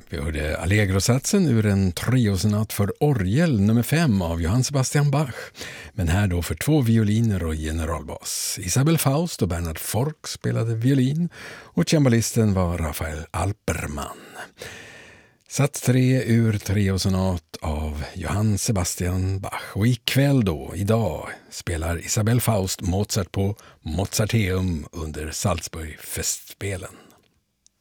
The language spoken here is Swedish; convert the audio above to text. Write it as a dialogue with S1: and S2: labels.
S1: Vi hörde Allegro-satsen ur en triosonat för orgel nummer 5 av Johann Sebastian Bach. Men här då för 2 violiner och generalbas. Isabel Faust och Bernhard Forck spelade violin och cembalisten var Raphael Alperman. Sats 3 ur triosonat av Johann Sebastian Bach. Och idag spelar Isabel Faust Mozart på Mozarteum under Salzburg-festspelen.